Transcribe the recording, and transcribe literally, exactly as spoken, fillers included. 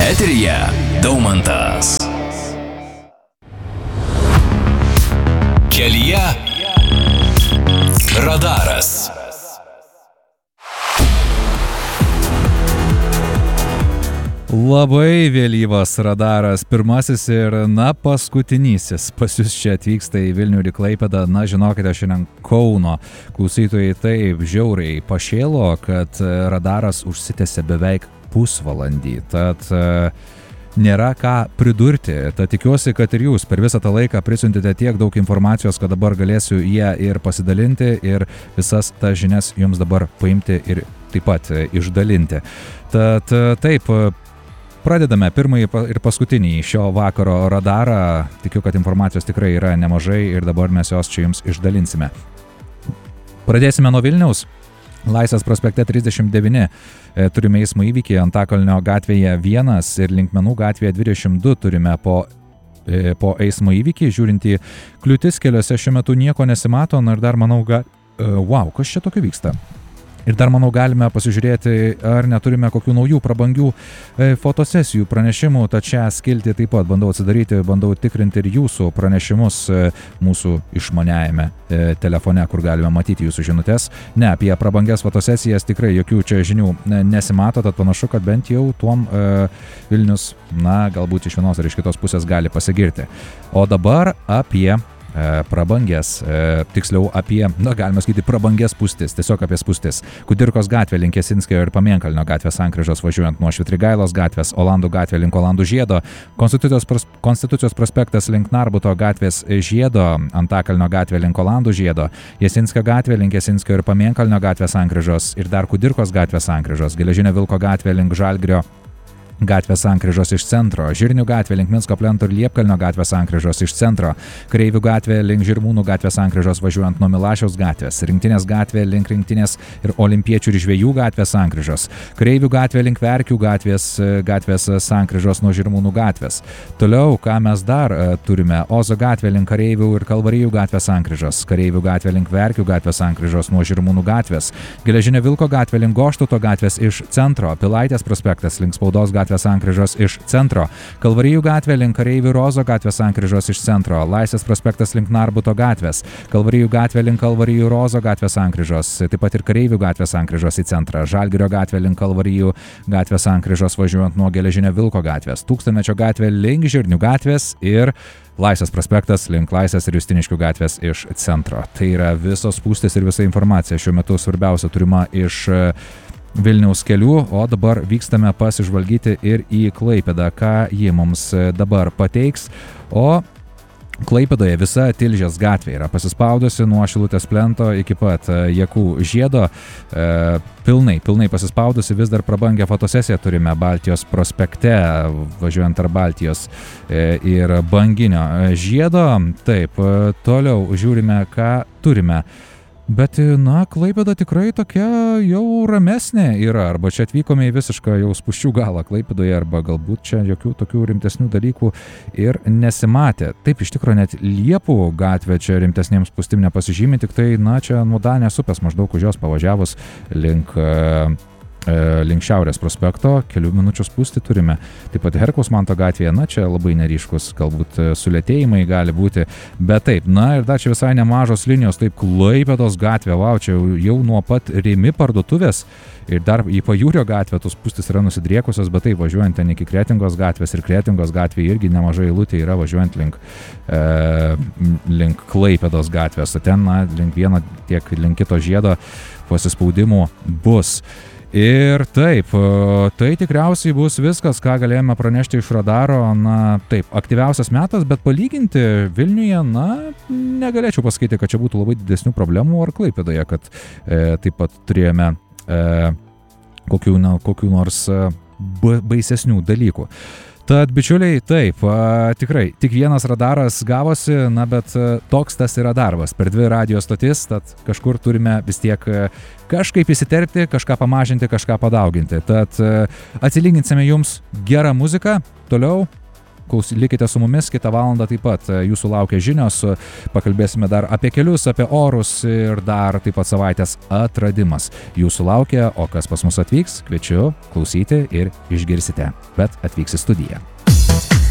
Eteryje Daumantas. Kelyje radaras. Labai vėlyvas radaras, pirmasis ir, na, paskutinysis pas jūs čia atvyksta į Vilnių ir į Klaipėdą. Na, žinokite, šiandien Kauno klausytojai taip žiauriai pašėlo, kad radaras užsitęsė beveik pusvalandį. Tad nėra ką pridurti. Tad tikiuosi, kad ir jūs per visą tą laiką prisiuntėte tiek daug informacijos, kad dabar galėsiu ją ir pasidalinti ir visas tas žinias jums dabar paimti ir taip pat išdalinti. Tad taip, pradedame pirmąjį ir paskutinį šio vakaro radarą. Tikiu, kad informacijos tikrai yra nemažai ir dabar mes jos čia jums išdalinsime. Pradėsime nuo Vilniaus. Laisvės prospekte trisdešimt devyni turime eismo įvykį, Antakalnio gatvėje vienas ir Linkmenų gatvėje dvidešimt du turime po, po eismo įvykį. Žiūrint į kliūtis keliuose šiuo metu nieko nesimato, na ir dar manau, ga... wow, kas čia tokio vyksta? Ir dar, manau, galime pasižiūrėti, ar neturime kokių naujų prabangių fotosesijų pranešimų. Tad šią skiltį taip pat bandau atsidaryti, bandau tikrinti ir jūsų pranešimus mūsų išmaniajame telefone, kur galime matyti jūsų žinutės. Ne, apie prabangias fotosesijas tikrai jokių čia žinių nesimato, tad panašu, kad bent jau tuom Vilnius, na, galbūt iš vienos ar iš kitos pusės gali pasigirti. O dabar apie prabangės, tiksliau apie, na, galima sakyti, prabangės spūstis, tiesiog apie spūstis. Kudirkos gatvė link Jasinskio ir Pamėnkalnio gatvės sankryžos važiuojant nuo Švitrigailos gatvės, Olandų gatvė link Olandų žiedo, Konstitucijos, pros, Konstitucijos prospektas link Narbuto gatvės žiedo, Antakalnio gatvė link Olandų žiedo, Jasinskio gatvė link Jasinskio ir Pamėnkalnio gatvės sankryžos ir dar Kudirkos gatvės sankryžos, Geležinio Vilko gatvė link Žalgirio gatvės sankryžos iš centro, Žirnių gatvė link Minsko plento ir Liepkalnio gatvės sankryžos iš centro, Kareivių gatvė link Žirmūnų gatvės sankryžos važiuojant nuo Milašiaus gatvės, Rinktinės gatvė link Rinktinės ir Olimpiečių ir Žvejų gatvės sankryžos, Kareivių gatvė link Verkių gatvės, gatvės sankryžos nuo Žirmūnų gatvės. Toliau, ką mes dar turime, Ozo gatvė link Kareivių ir Kalvarijų gatvės sankryžos, Kareivių gatvė link Verkių gatvės sankryžos nuo Žirmūnų gatvės, Geležinio Vilko gatvė link Goštauto gatvės iš centro, Pilaitės prospektas link Spaudos gatvės sankryžos iš centro, Kalvarijų gatvė link Kareivių Ozo gatvės sankryžos iš centro, Laisvės prospektas link Narbuto gatvės, Kalvarijų gatvė link Kalvarijų Ozo gatvės sankryžos, taip pat ir Kareivių gatvės sankryžos į centrą, Žalgirio gatvė link Kalvarijų gatvės sankryžos važiuojant nuo Geležinio Vilko gatvės, Tūkstantmečio gatvė link Žirnių gatvės ir Laisvės prospektas link Laisvės ir Justiniškių gatvės iš centro. Tai yra visos spūstys ir visa informacija šiuo metu svarbiausia turima iš Vilniaus kelių, o dabar vykstame pasižvalgyti ir į Klaipėdą, ką ji mums dabar pateiks. O Klaipėdoje visa Tilžės gatvė yra pasispaudusi nuo Šilutės plento iki pat Jakų žiedo. E, pilnai, pilnai pasispaudusi, vis dar prabangę fotosesiją turime Baltijos prospekte, važiuojant tarp Baltijos e, ir Banginio žiedo. Taip, toliau žiūrime, ką turime. Bet, na, Klaipėda tikrai tokia jau ramesnė yra, arba čia atvykome į visišką jau spūsčių galą Klaipėdoje, arba galbūt čia jokių tokių rimtesnių dalykų ir nesimatė. Taip, iš tikrųjų, net Liepų gatvė čia rimtesnėms spūstim nepasižymi, tik tai, na, čia nuo Danės upės maždaug už jos pavažiavus link link Šiaurės prospekto, kelių minučių spūstį turime. Taip pat Herkaus Manto gatvėje, na, čia labai neryškus, galbūt sulėtėjimai gali būti, bet taip, na, ir dar čia visai nemažos linijos, taip, Klaipėdos gatvė, wow, čia jau nuo pat Rimi parduotuvės ir dar į Pajūrio gatvę tos spūstys yra nusidriekusios, bet taip, važiuojant ten iki Kretingos gatvės ir Kretingos gatvėje irgi nemažai eilutė yra važiuojant link, e, link Klaipėdos gatvės, o ten, na, link vieno tiek link kito žiedo pasispaudimų bus. Ir taip, tai tikriausiai bus viskas, ką galėjome pranešti iš radaro. Na, taip, aktyviausias metas, bet palyginti Vilniuje, na, negalėčiau pasakyti, kad čia būtų labai didesnių problemų ar Klaipėdoje, kad e, taip pat turėjome e, kokių, na, kokių nors e, baisesnių dalykų. Tad, bičiuliai, taip, a, tikrai, tik vienas radaras gavosi, na, bet a, toks tas yra darbas. Per dvi radijo stotis, tad kažkur turime vis tiek a, kažkaip įsiterpti, kažką pamažinti, kažką padauginti. Tad a, atsilyginsime jums gerą muziką, toliau klausy, likite su mumis, kitą valandą taip pat jūsų laukia žinios, pakalbėsime dar apie kelius, apie orus ir dar taip pat savaitės atradimas jūsų laukia, o kas pas mus atvyks, kviečiu klausyti ir išgirsite, bet atvyks į studiją.